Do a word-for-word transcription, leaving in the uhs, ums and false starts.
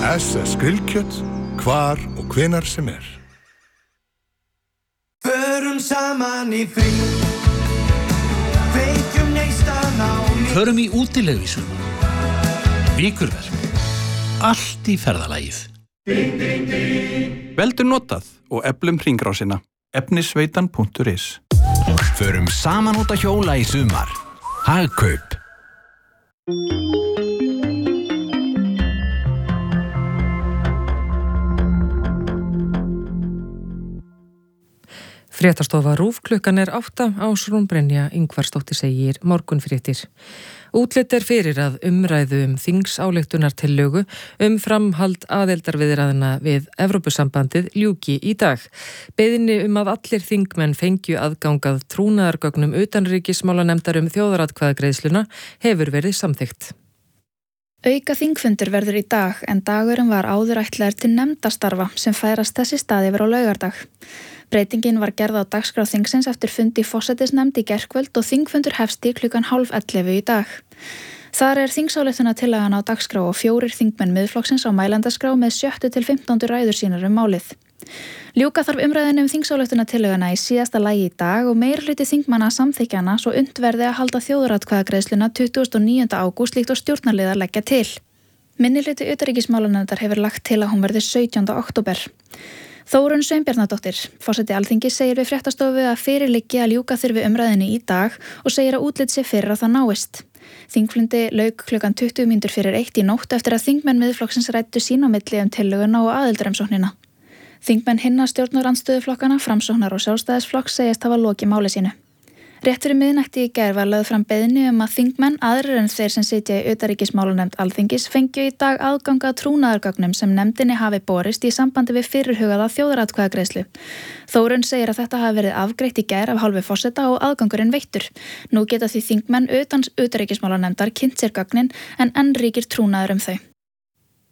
S S grillkjöt, hvar og hvenar sem er. Förum saman í frí, kveikjum neistan á ný. Förum í útilegu í sumar. Vikurverk. Allt í ferðalagið. Ding, ding, ding. Veldur notað og eflum hringrásina. efnisveitan punktur is. Förum saman út að hjóla í sumar. Hagkaup. Fréttastofa RÚV klukkan er átta, Ásrún Brynja Ingvarsdóttir segir morgunfréttir. Útlit er fyrir að umræðu um þingsályktunartillögu um framhald aðildarviðræðna við Evrópusambandið ljúki í dag. Beiðni um að allir þingmenn fengju aðgangað trúnaðargögnum utanríkismálanefndar um þjóðaratkvæðagreiðsluna hefur verið samþykkt. Auka þingfundur verður í dag en dagurinn var áður ætlaður til nefndastarfa sem færast þessi stað yfir á laugardag. Breytingin var gerð á dagskrá þingsins eftir fundi forsætisnefnd í gærkvöld og þingfundur hefst í klukkan hálf ellefu í dag. Þar er þingsályktunartillagan á dagskrá og fjórir þingmenn Miðflokksins á mælendaskrá með sjöttu til fimmtándu ræður sínar um málið. Ljúka þarf umræðinu um þingsályktunartillöguna í síðasta lagi í dag og meirihluti þingmanna samþykkjana svo unnt verði að halda þjóðaratkvæðagreiðsluna tuttugasta og níunda ágúst líkt og stjórnarliðar leggja til. Minnihluti utanríkismálanefndar hefur lagt til að hún verði sautjánda október. Þórunn Sveinbjarnardóttir, forseti Alþingis, segir við fréttastofu að fyrir liggi að ljúka þurfi umræðinu í dag og segir að útlit sé fyrir að það náist. Þingfundi lauk klukkan tuttugu mínútur fyrir eitt í nótt eftir að þingmenn Miðflokksins ræddu sín á milli um tillöguna og aðildarumsóknina. Þingmenn hinna stjórnarandstöðuflokkana, Framsóknar og Sjálfstæðisflokks segist hafa lokið máli sínu. Rétt fyrir miðnætti í gær var lögð fram beiðni um að þingmenn aðrir en þeir sem sitja í utanríkismálanefnd Alþingis fengju í dag aðganga trúnaðargögnum sem nefndinni hafi borist í sambandi við fyrirhugaða þjóðaratkvæðagreiðslu. Þórunn segir að þetta hafi verið afgreitt í gær af hálfu forseta og aðgangurinn veittur. Nú geta því þingmenn utan utanríkismálanefndar kynnt sér gögnin en enn ríkir trúnaður um þau.